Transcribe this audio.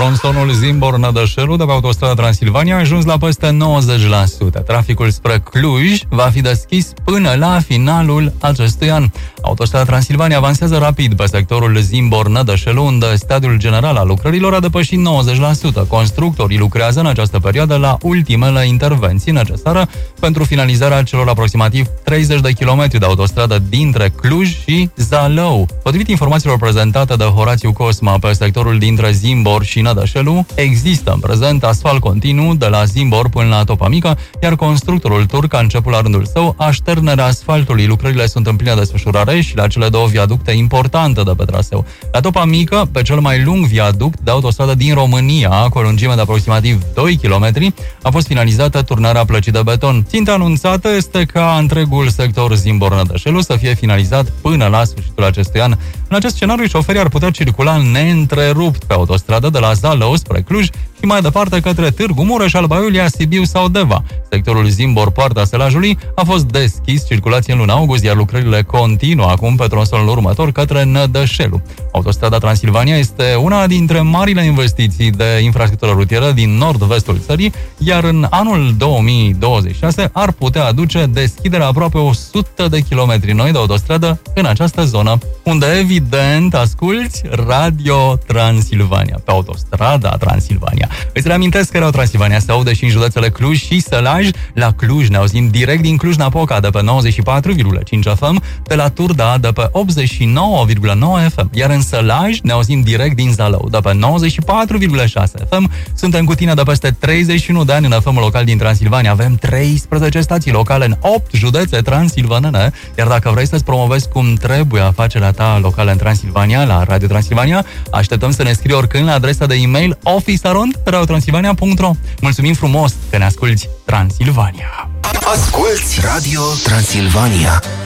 Tronsonul Zimbor-Nădășelu de pe autostrada Transilvania a ajuns la peste 90%. Traficul spre Cluj va fi deschis până la finalul acestui an. Autostrada Transilvania avansează rapid pe sectorul Zimbor-Nădășelu, unde stadiul general al lucrărilor a depășit 90%. Constructorii lucrează în această perioadă la ultimele intervenții necesare pentru finalizarea celor aproximativ 30 de kilometri de autostradă dintre Cluj și Zalău. Potrivit informațiilor prezentate de Horațiu Cosma, pe sectorul dintre Zimbor și Nădășelu există în prezent asfalt continuu de la Zimbor până la Topa Mică, iar constructorul turc a început la rândul său așternerea asfaltului. Lucrările sunt în plină desfășurare și la cele două viaducte importante de pe traseu. La Topa Mică, pe cel mai lung viaduct de autostradă din România, cu o lungime de aproximativ 2 km, a fost finalizată turnarea plăcii de beton. Ținta anunțată este ca întregul sector Zimbor-Nădășelu să fie finalizat până la sfârșitul acestui an. În acest scenariu, șoferii ar putea circula neîntrerupt pe autostradă de la Zalău spre Cluj și mai departe către Târgu Mureș, Alba Iulia, Sibiu sau Deva. Sectorul Zimbor-Poarta Sălajului a fost deschis circulație în luna august, iar lucrările continuă acum pe tronsonul următor către Nădășelu. Autostrada Transilvania este una dintre marile investiții de infrastructură rutieră din nord-vestul țării, iar în anul 2026 ar putea aduce deschiderea aproape 100 de kilometri noi de autostradă în această zonă, unde evident asculți Radio Transilvania, pe autostrada Transilvania. Îți reamintesc că Radio Transilvania se aude și în județele Cluj și Sălaj. La Cluj ne auzim direct din Cluj-Napoca de pe 94,5 FM, de la Turda de pe 89,9 FM, iar în Sălaj ne auzim direct din Zalău de pe 94,6 FM. Suntem cu tine de peste 31 de ani în FM local din Transilvania. Avem 13 stații locale în 8 județe transilvanene, iar dacă vrei să-ți promovezi cum trebuie afacerea ta locală în Transilvania, la Radio Transilvania, așteptăm să ne scrii oricând la adresa de e-mail officearond@radiotransilvania.ro. Mulțumim frumos că ne asculti, Transilvania! Asculți Radio Transilvania.